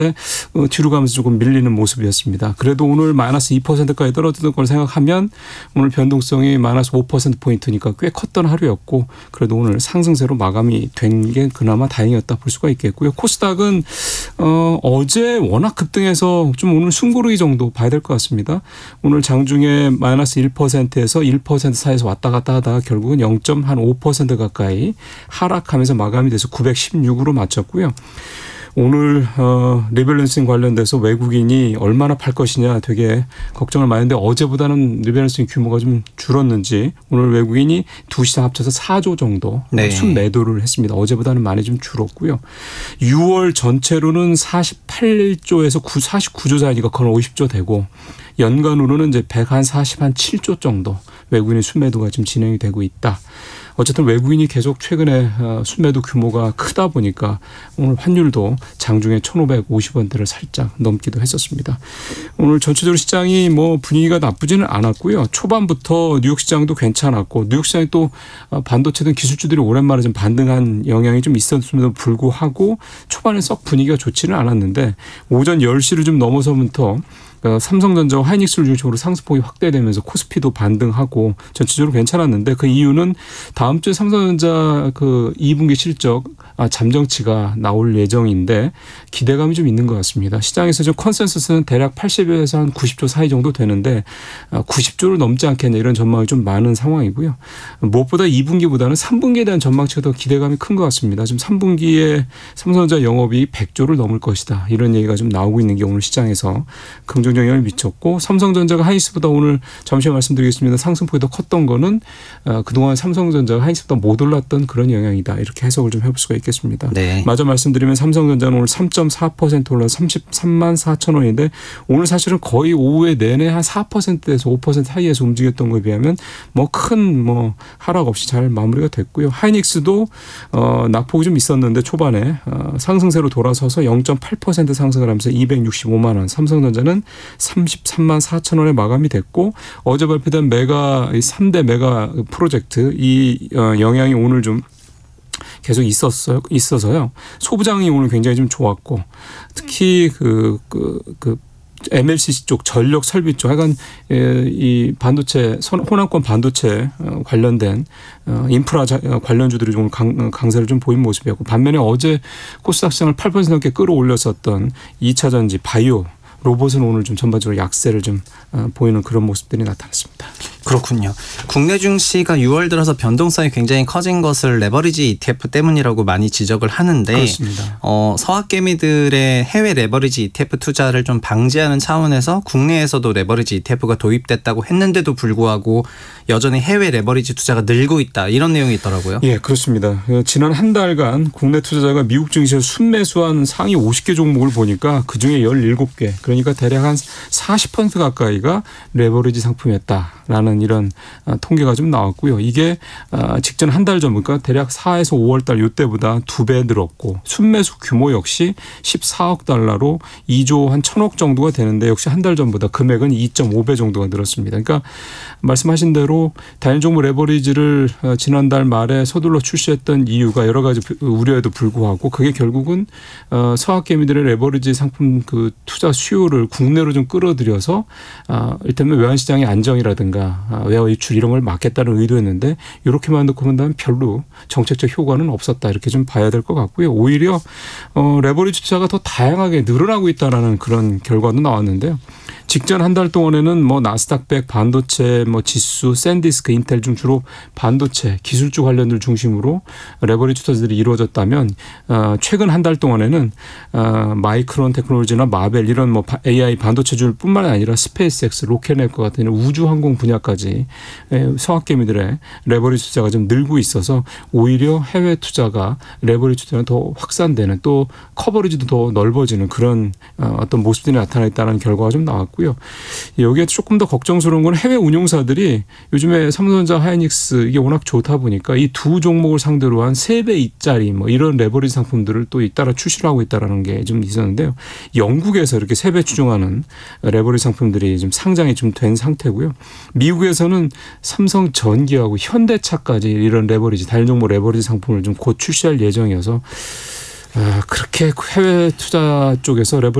뒤로 가면서 조금 밀리는 모습이었습니다. 그래도 오늘 마이너스 2%까지 떨어지는 걸 생각하면 오늘 변동성이 마이너스 5%포인트니까 꽤 컸던 하루였고 그래도 오늘 상승세로 마감이 된 게 그나마 다행이었다 볼 수가 있겠고요. 코스닥은 어제 워낙 급등해서 좀 오늘 숨고르기 정도 봐야 될 것 같습니다. 오늘 장중에 마이너스 1%에서 1% 사이에서 왔다 갔다 하다가 결국은 0.5% 가까이 하락하면서 마감이 돼서 916으로 마쳤고요. 오늘 리밸런싱 관련돼서 외국인이 얼마나 팔 것이냐 되게 걱정을 많이 했는데 어제보다는 리밸런싱 규모가 좀 줄었는지 오늘 외국인이 두 시장 합쳐서 4조 정도 순매도를 했습니다. 어제보다는 많이 좀 줄었고요. 6월 전체로는 48조에서 49조 사이니까 거의 50조 되고 연간으로는 이제 147조 정도 외국인의 순매도가 지금 진행이 되고 있다. 어쨌든 외국인이 계속 최근에 순매도 규모가 크다 보니까 오늘 환율도 장중에 1,550원대를 살짝 넘기도 했었습니다. 오늘 전체적으로 시장이 뭐 분위기가 나쁘지는 않았고요. 초반부터 뉴욕 시장도 괜찮았고 뉴욕 시장이 또 반도체 등 기술주들이 오랜만에 좀 반등한 영향이 좀 있었음에도 불구하고 초반에 썩 분위기가 좋지는 않았는데 오전 10시를 좀 넘어서부터 삼성전자와 하이닉스를 중심으로 상승폭이 확대되면서 코스피도 반등하고 전체적으로 괜찮았는데 그 이유는 다음 주에 삼성전자 그 2분기 실적 잠정치가 나올 예정인데 기대감이 좀 있는 것 같습니다. 시장에서 좀 컨센서스는 대략 80에서 한 90조 사이 정도 되는데 90조를 넘지 않겠냐 이런 전망이 좀 많은 상황이고요. 무엇보다 2분기보다는 3분기에 대한 전망치가 더 기대감이 큰 것 같습니다. 지금 3분기에 삼성전자 영업이 100조를 넘을 것이다. 이런 얘기가 좀 나오고 있는 게 오늘 시장에서 긍정적 영향을 미쳤고 삼성전자가 하이닉스보다 오늘 잠시 말씀드리겠습니다. 상승폭이 더 컸던 거는 그동안 삼성전자가 하이닉스보다 못 올랐던 그런 영향이다. 이렇게 해석을 좀 해볼 수가 있겠습니다. 네. 마저 말씀드리면 삼성전자는 오늘 3.4% 올라서 33만 4천 원인데 오늘 사실은 거의 오후에 내내 한 4%에서 5% 사이에서 움직였던 거에 비하면 뭐 큰 하락 없이 잘 마무리가 됐고요. 하이닉스도 낙폭이 좀 있었는데 초반에 상승세로 돌아서서 0.8% 상승을 하면서 265만 원. 삼성전자는 33만 4천 원에 마감이 됐고 어제 발표된 3대 메가 프로젝트 이 영향이 오늘 좀 계속 있어서요. 소부장이 오늘 굉장히 좀 좋았고 특히 그 MLCC 쪽 전력 설비 쪽 하여간 이 반도체 호남권 반도체 관련된 인프라 관련주들이 좀 강세를 좀 보인 모습이었고 반면에 어제 코스닥 시장을 8% 넘게 끌어올렸었던 2차 전지 바이오 로봇은 오늘 좀 전반적으로 약세를 좀 보이는 그런 모습들이 나타났습니다. 그렇군요. 국내 증시가 6월 들어서 변동성이 굉장히 커진 것을 레버리지 ETF 때문이라고 많이 지적을 하는데 그렇습니다. 서학개미들의 해외 레버리지 ETF 투자를 좀 방지하는 차원에서 국내에서도 레버리지 ETF가 도입됐다고 했는데도 불구하고 여전히 해외 레버리지 투자가 늘고 있다. 이런 내용이 있더라고요. 예, 그렇습니다. 지난 한 달간 국내 투자자가 미국 증시에서 순매수한 상위 50개 종목을 보니까 그중에 17개 그러니까 대략 한 40% 가까이가 레버리지 상품이었다라는 이런 통계가 좀 나왔고요. 이게 직전 한 달 전 그러니까 대략 4에서 5월 달 이때보다 2배 늘었고 순매수 규모 역시 14억 달러로 2조 한 1,000억 정도가 되는데 역시 한 달 전보다 금액은 2.5배 정도가 늘었습니다. 그러니까 말씀하신 대로 단일 종목 레버리지를 지난달 말에 서둘러 출시했던 이유가 여러 가지 우려에도 불구하고 그게 결국은 서학개미들의 레버리지 상품 그 투자 수요를 국내로 좀 끌어들여서 일테면 외환시장의 안정이라든가 외화 유출 이런 걸 막겠다는 의도였는데 이렇게만 놓고 본다면 별로 정책적 효과는 없었다 이렇게 좀 봐야 될 것 같고요. 오히려 레버리지 투자가 더 다양하게 늘어나고 있다라는 그런 결과도 나왔는데요. 직전 한 달 동안에는 나스닥 100 반도체 지수, 샌디스크, 인텔 중 주로 반도체 기술주 관련들 중심으로 레버리지 투자들이 이루어졌다면 최근 한 달 동안에는 마이크론 테크놀로지나 마벨 이런 AI 반도체주뿐만 아니라 스페이스X, 로켓넷과 같은 우주항공 분야까지 서학개미들의 레버리지 투자가 좀 늘고 있어서 오히려 해외 투자가 레버리지 투자는 더 확산되는 또 커버리지도 더 넓어지는 그런 어떤 모습들이 나타나 있다는 결과가 좀 나왔고요. 여기에 조금 더 걱정스러운 건 해외 운용사들이 요즘에 삼성전자, 하이닉스 이게 워낙 좋다 보니까 이 두 종목을 상대로 한 3배짜리 이런 레버리지 상품들을 또 잇따라 출시를 하고 있다는 게 좀 있었는데요. 영국에서 이렇게 3배 추종하는 레버리지 상품들이 좀 상장이 좀 된 상태고요. 미국에서는 삼성전기하고 현대차까지 이런 레버리지, 단일 종목 레버리지 상품을 좀 곧 출시할 예정이어서 그렇게 해외 투자 쪽에서